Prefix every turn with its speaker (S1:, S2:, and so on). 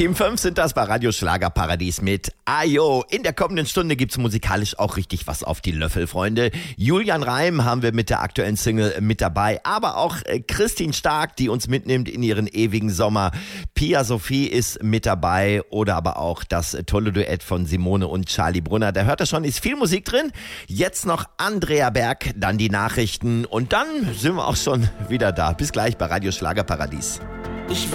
S1: Team 5 sind das bei Radio Schlagerparadies mit Ayo. In der kommenden Stunde gibt's musikalisch auch richtig was auf die Löffel, Freunde. Julian Reim haben wir mit der aktuellen Single mit dabei, aber auch Christine Stark, die uns mitnimmt in ihren ewigen Sommer. Pia Sophie ist mit dabei oder aber auch das tolle Duett von Simone und Charlie Brunner. Da hört ihr schon, ist viel Musik drin. Jetzt noch Andrea Berg, dann die Nachrichten und dann sind wir auch schon wieder da. Bis gleich bei Radio Schlagerparadies.